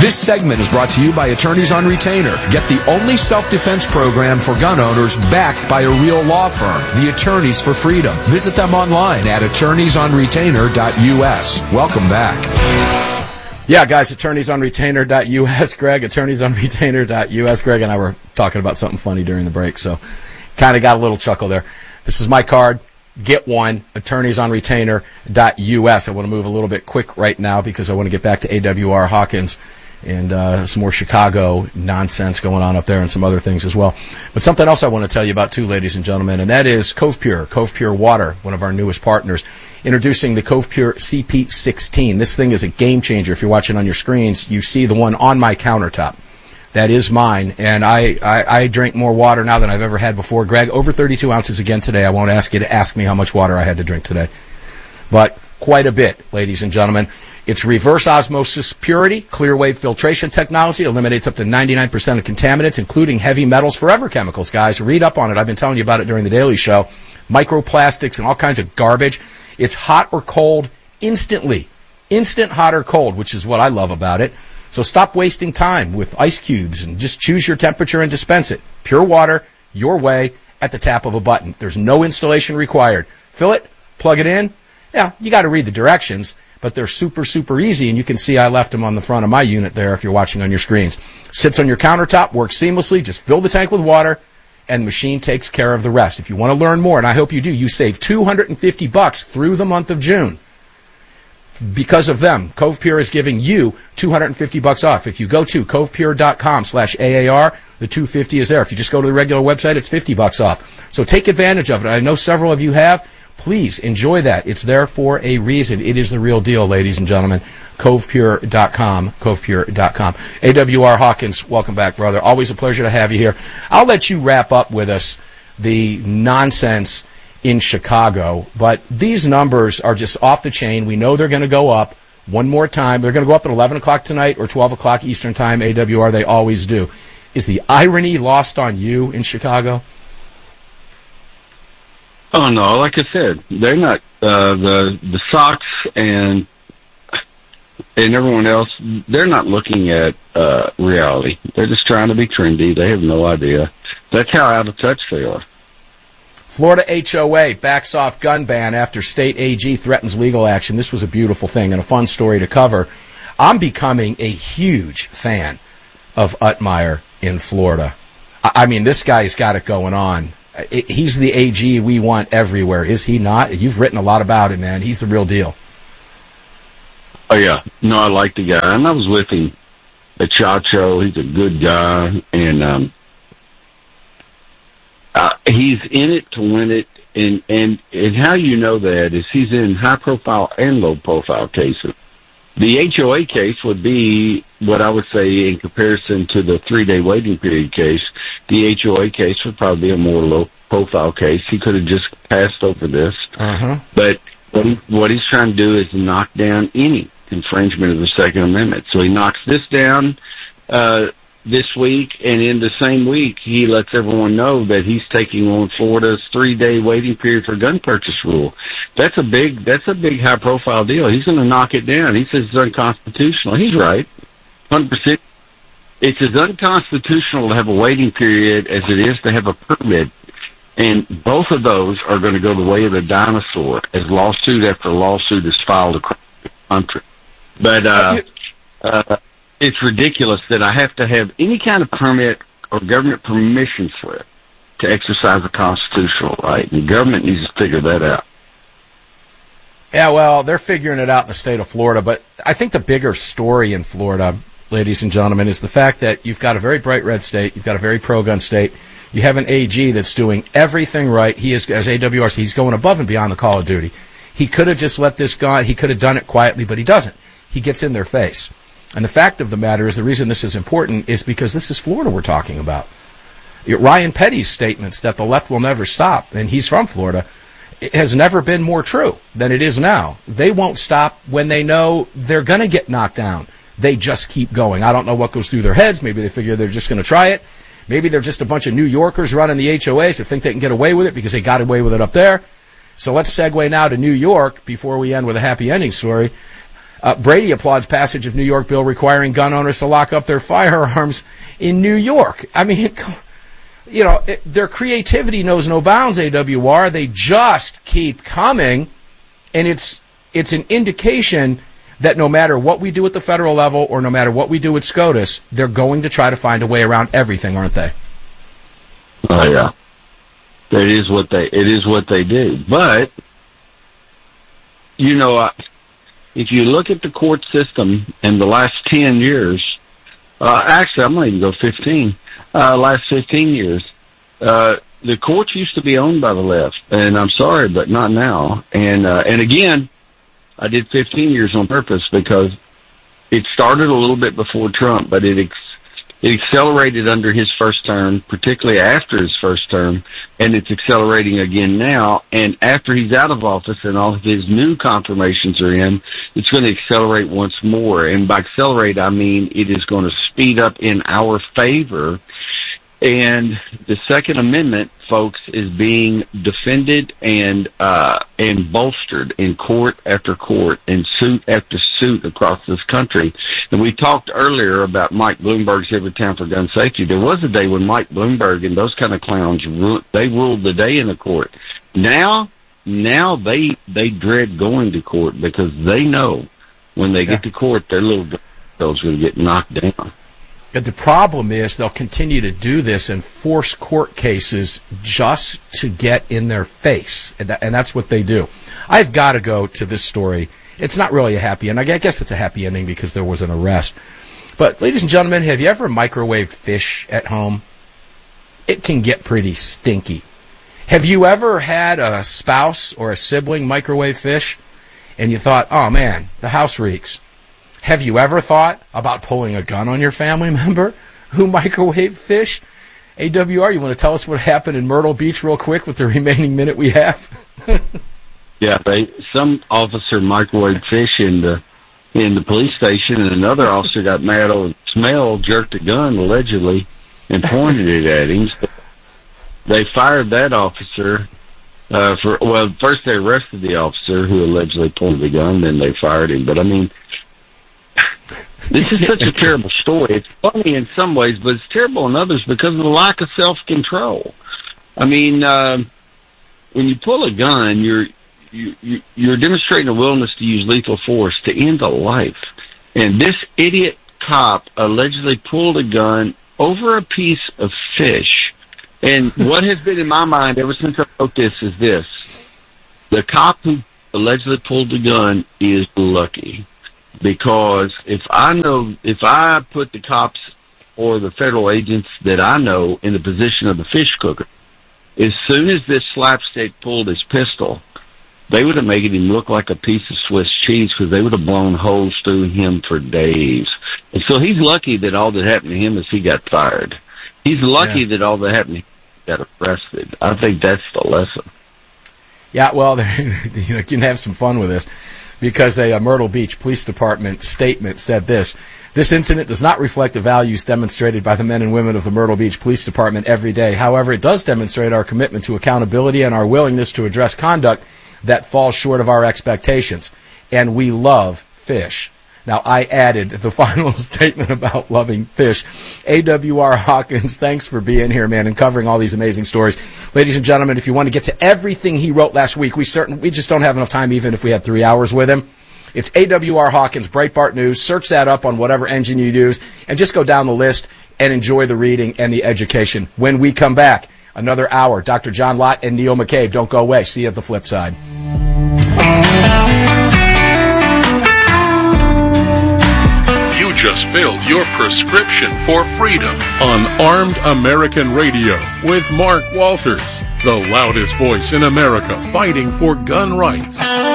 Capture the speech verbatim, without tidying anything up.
This segment is brought to you by Attorneys on Retainer. Get the only self-defense program for gun owners backed by a real law firm, the Attorneys for Freedom. Visit them online at attorneys on retainer dot U S. Welcome back. Yeah, guys, attorneys on retainer dot U S. Greg, attorneys on retainer dot U S. Greg and I were talking about something funny during the break, so kind of got a little chuckle there. This is my card. Get one, attorneys on retainer dot U S. I want to move a little bit quick right now because I want to get back to A W R Hawkins and uh, some more Chicago nonsense going on up there and some other things as well. But something else I want to tell you about too, ladies and gentlemen, and that is Cove Pure, Cove Pure Water, one of our newest partners, introducing the Cove Pure C P sixteen. This thing is a game changer. If you're watching on your screens, you see the one on my countertop. That is mine, and I, I, I drink more water now than I've ever had before. Greg, over thirty-two ounces again today. I won't ask you to ask me how much water I had to drink today, but quite a bit, ladies and gentlemen. It's reverse osmosis purity, clear wave filtration technology, eliminates up to ninety-nine percent of contaminants, including heavy metals, forever chemicals, guys. Read up on it. I've been telling you about it during the Daily Show. Microplastics and all kinds of garbage. It's hot or cold instantly. Instant hot or cold, which is what I love about it. So stop wasting time with ice cubes and just choose your temperature and dispense it. Pure water, your way, at the tap of a button. There's no installation required. Fill it, plug it in. Yeah, you got to read the directions, but they're super, super easy, and you can see I left them on the front of my unit there if you're watching on your screens. Sits on your countertop, works seamlessly. Just fill the tank with water, and the machine takes care of the rest. If you want to learn more, and I hope you do, you save two hundred fifty bucks through the month of June. Because of them, Cove Pure is giving you two hundred fifty bucks off. If you go to covepure.com slash AAR, the two hundred fifty is there. If you just go to the regular website, it's fifty bucks off. So take advantage of it. I know several of you have. Please enjoy that. It's there for a reason. It is the real deal, ladies and gentlemen. covepure dot com, covepure dot com. A W R Hawkins, welcome back, brother. Always a pleasure to have you here. I'll let you wrap up with us the nonsense in Chicago, but these numbers are just off the chain. We know they're going to go up one more time. They're going to go up at eleven o'clock tonight or twelve o'clock Eastern time, A W R. They always do. Is the irony lost on you in Chicago? Oh, no, like I said, they're not, uh, the, the Sox and, and everyone else, they're not looking at, uh, reality. They're just trying to be trendy. They have no idea. That's how out of touch they are. Florida H O A backs off gun ban after state A G threatens legal action. This was a beautiful thing and a fun story to cover. I'm becoming a huge fan of Utmeyer in Florida. I mean, this guy's got it going on. He's the A G we want everywhere, is he not? You've written a lot about him, man. He's the real deal. Oh, yeah. No, I like the guy. And I was with him at Chacho. He's a good guy. And um, uh, he's in it to win it. And, and, and how you know that is he's in high-profile and low-profile cases. The H O A case would be what I would say in comparison to the three-day waiting period case. The H O A case would probably be a more low-profile case. He could have just passed over this. Uh-huh. But what, he, what he's trying to do is knock down any infringement of the Second Amendment. So he knocks this down uh, this week, and in the same week, he lets everyone know that he's taking on Florida's three-day waiting period for gun purchase rule. That's a big, that's a big high-profile deal. He's going to knock it down. He says it's unconstitutional. He's right, one hundred percent. It's as unconstitutional to have a waiting period as it is to have a permit, and both of those are going to go the way of the dinosaur as lawsuit after lawsuit is filed across the country. But uh, uh, it's ridiculous that I have to have any kind of permit or government permission slip to exercise a constitutional right, and the government needs to figure that out. Yeah, well, they're figuring it out in the state of Florida, but I think the bigger story in Florida, ladies and gentlemen, is the fact that you've got a very bright red state, you've got a very pro-gun state, you have an A G that's doing everything right. He is, as A W R says, he's going above and beyond the call of duty. He could have just let this go, he could have done it quietly, but he doesn't. He gets in their face. And the fact of the matter is, the reason this is important is because this is Florida we're talking about. Ryan Petty's statements that the left will never stop, and he's from Florida, it has never been more true than it is now. They won't stop when they know they're going to get knocked down. They just keep going. I don't know what goes through their heads. Maybe they figure they're just going to try it. Maybe they're just a bunch of New Yorkers running the H O As that think they can get away with it because they got away with it up there. So let's segue now to New York before we end with a happy ending story. Uh, Brady applauds passage of New York bill requiring gun owners to lock up their firearms in New York. I mean, you know, it, their creativity knows no bounds, A W R. They just keep coming, and it's it's an indication that no matter what we do at the federal level or no matter what we do at SCOTUS, they're going to try to find a way around everything, aren't they? Oh, yeah. It is what they, it is what they do. But, you know, I, if you look at the court system in the last ten years, uh, actually, I'm going to even go fifteen, uh, last fifteen years, uh, the courts used to be owned by the left, and I'm sorry, but not now. And, uh, and again, I did fifteen years on purpose because it started a little bit before Trump, but it, ex- it accelerated under his first term, particularly after his first term, and it's accelerating again now. And after he's out of office and all of his new confirmations are in, it's going to accelerate once more. And by accelerate, I mean it is going to speed up in our favor. And the Second Amendment, folks, is being defended and uh, and bolstered in court after court and suit after suit across this country. And we talked earlier about Mike Bloomberg's Everytown for Gun Safety. There was a day when Mike Bloomberg and those kind of clowns, ru- they ruled the day in the court. Now, now they they dread going to court because they know when they yeah. get to court, their little girl's going to get knocked down. But the problem is they'll continue to do this and force court cases just to get in their face. And, that, and that's what they do. I've got to go to this story. It's not really a happy ending. I guess it's a happy ending because there was an arrest. But, ladies and gentlemen, have you ever microwaved fish at home? It can get pretty stinky. Have you ever had a spouse or a sibling microwave fish and you thought, oh, man, the house reeks? Have you ever thought about pulling a gun on your family member who microwaved fish? A W R, you want to tell us what happened in Myrtle Beach real quick with the remaining minute we have? Yeah, they, some officer microwaved fish in the in the police station, and another officer got mad over the smell, jerked a gun allegedly, and pointed it at him. So they fired that officer. Uh, for well, first they arrested the officer who allegedly pointed the gun, then they fired him. But I mean, this is such a terrible story. It's funny in some ways, but it's terrible in others because of the lack of self-control. I mean, uh, when you pull a gun, you're you, you, you're demonstrating a willingness to use lethal force to end a life. And this idiot cop allegedly pulled a gun over a piece of fish. And what has been in my mind ever since I wrote this is this. The cop who allegedly pulled the gun is lucky. Because if I know, if I put the cops or the federal agents that I know in the position of the fish cooker, as soon as this slapstick pulled his pistol, they would have made him look like a piece of Swiss cheese because they would have blown holes through him for days. And so he's lucky that all that happened to him is he got fired. He's lucky yeah. that all that happened to him got arrested. I think that's the lesson. Yeah, well, you can have some fun with this. Because a, a Myrtle Beach Police Department statement said this: this incident does not reflect the values demonstrated by the men and women of the Myrtle Beach Police Department every day. However, it does demonstrate our commitment to accountability and our willingness to address conduct that falls short of our expectations. And we love fish. Now, I added the final statement about loving fish. A W R Hawkins, thanks for being here, man, and covering all these amazing stories. Ladies and gentlemen, if you want to get to everything he wrote last week, we certain we just don't have enough time even if we had three hours with him. It's A W R Hawkins, Breitbart News. Search that up on whatever engine you use, and just go down the list and enjoy the reading and the education. When we come back, another hour, Doctor John Lott and Neil McCabe. Don't go away. See you at the flip side. Just filled your prescription for freedom on Armed American Radio with Mark Walters, the loudest voice in America fighting for gun rights.